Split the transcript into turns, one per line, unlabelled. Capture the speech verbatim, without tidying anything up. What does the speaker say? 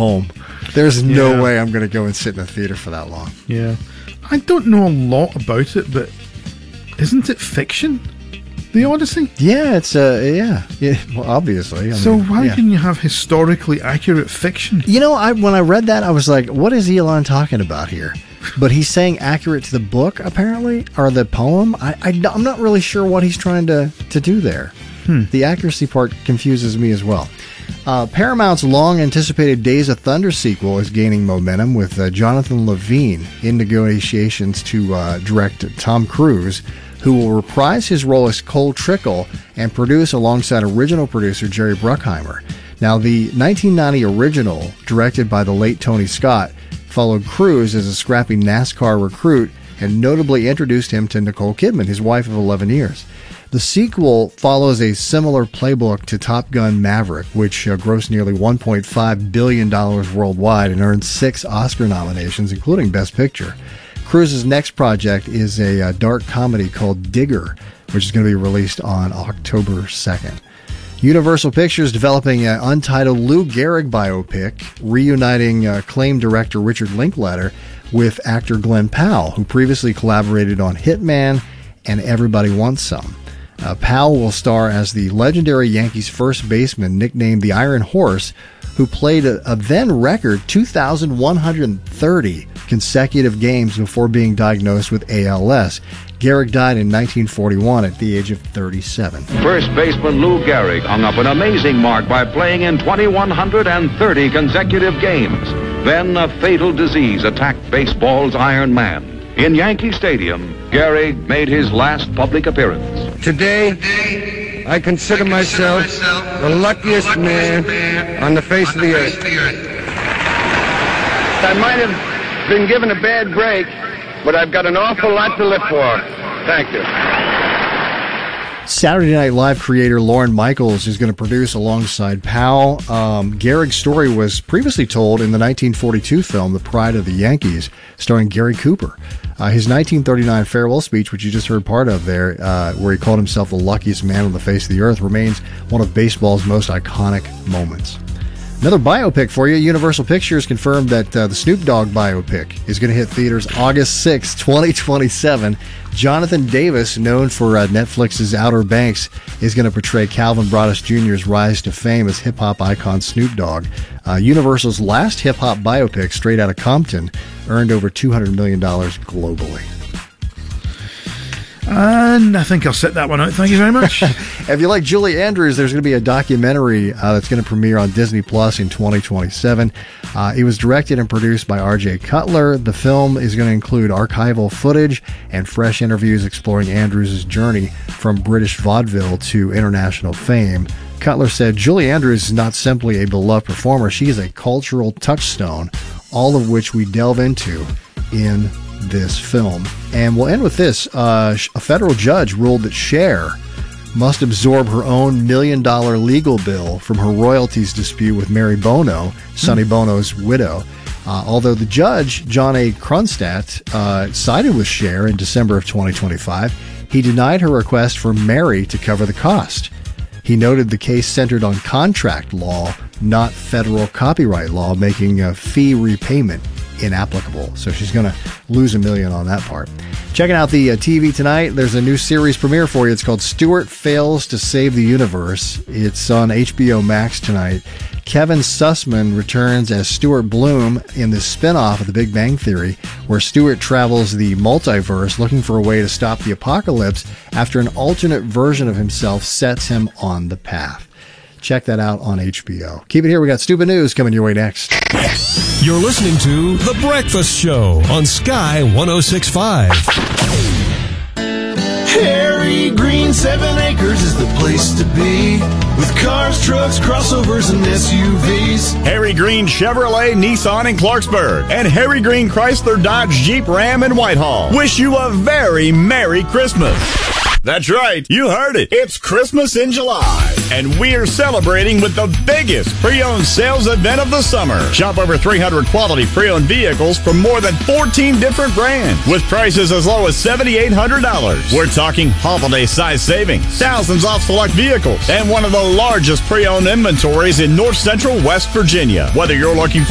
home. There's
Yeah.
no way I'm going to go and sit in a theater for that long.
Yeah. I don't know a lot about it, but isn't it fiction? The Odyssey?
Yeah, it's uh, yeah, yeah. Well, obviously. I
So
mean,
how
yeah.
can you have historically accurate fiction?
You know, I when I read that, I was like, "What is Elon talking about here?" But he's saying accurate to the book, apparently, or the poem. I, I I'm not really sure what he's trying to to do there.
Hmm.
The accuracy part confuses me as well. Uh, Paramount's long-anticipated Days of Thunder sequel is gaining momentum, with uh, Jonathan Levine in negotiations to uh, direct Tom Cruise, who will reprise his role as Cole Trickle and produce alongside original producer Jerry Bruckheimer. Now, the nineteen ninety original, directed by the late Tony Scott, followed Cruise as a scrappy NASCAR recruit and notably introduced him to Nicole Kidman, his wife of eleven years. The sequel follows a similar playbook to Top Gun Maverick, which uh, grossed nearly one point five billion dollars worldwide and earned six Oscar nominations, including Best Picture. Cruise's next project is a uh, dark comedy called Digger, which is going to be released on October second. Universal Pictures developing an untitled Lou Gehrig biopic, reuniting uh, acclaimed director Richard Linklater with actor Glenn Powell, who previously collaborated on Hitman and Everybody Wants Some. Uh, Powell will star as the legendary Yankees first baseman nicknamed the Iron Horse, who played a, a then record two thousand one hundred thirty consecutive games before being diagnosed with A L S. Gehrig died in nineteen forty-one at the age of thirty-seven.
First baseman Lou Gehrig hung up an amazing mark by playing in two thousand one hundred thirty consecutive games. Then a fatal disease attacked baseball's Iron Man. In Yankee Stadium, Gehrig made his last public appearance.
Today, I consider myself the luckiest man on the face of the earth. I might have been given a bad break, but I've got an awful lot to live for. Thank you.
Saturday Night Live creator Lorne Michaels is going to produce alongside Powell. Um, Gehrig's story was previously told in the nineteen forty-two film The Pride of the Yankees, starring Gary Cooper. Uh, his nineteen thirty-nine farewell speech, which you just heard part of there, uh, where he called himself the luckiest man on the face of the earth, remains one of baseball's most iconic moments. Another biopic for you. Universal Pictures confirmed that uh, the Snoop Dogg biopic is going to hit theaters August sixth, twenty twenty-seven. Jonathan Davis, known for uh, Netflix's Outer Banks, is going to portray Calvin Broadus Junior's rise to fame as hip-hop icon Snoop Dogg. Uh, Universal's last hip-hop biopic, Straight Outta Compton, earned over two hundred million dollars globally.
And I think I'll set that one out. Thank you very much.
If you like Julie Andrews, there's going to be a documentary uh, that's going to premiere on Disney Plus in twenty twenty-seven. Uh, it was directed and produced by R J Cutler. The film is going to include archival footage and fresh interviews exploring Andrews' journey from British vaudeville to international fame. Cutler said, Julie Andrews is not simply a beloved performer, she is a cultural touchstone, all of which we delve into in this film. And we'll end with this. Uh, a federal judge ruled that Cher must absorb her own million dollar legal bill from her royalties dispute with Mary Bono, Sonny Bono's widow. Uh, although the judge, John A. Kronstadt, uh, sided with Cher in December of twenty twenty-five, he denied her request for Mary to cover the cost. He noted the case centered on contract law, not federal copyright law, making a fee repayment inapplicable. So she's going to lose a million on that part. Checking out the uh, T V tonight, there's a new series premiere for you. It's called Stuart Fails to Save the Universe. It's on H B O Max tonight. Kevin Sussman returns as Stuart Bloom in the spinoff of The Big Bang Theory, where Stuart travels the multiverse looking for a way to stop the apocalypse after an alternate version of himself sets him on the path. Check that out on H B O. Keep it here. We got Stupid News coming your way next.
You're listening to The Breakfast Show on Sky one oh six point five.
Harry Green Seven Acres is the place to be, with cars, trucks, crossovers, and S U Vs.
Harry Green Chevrolet, Nissan in Clarksburg, and Harry Green Chrysler Dodge Jeep Ram in Whitehall wish you a very Merry Christmas. That's right, you heard it. It's Christmas in July, and we're celebrating with the biggest pre-owned sales event of the summer. Shop over three hundred quality pre-owned vehicles from more than fourteen different brands, with prices as low as seven thousand eight hundred dollars. We're talking holiday-size savings, thousands off select vehicles, and one of the largest pre-owned inventories in North Central West Virginia. Whether you're looking for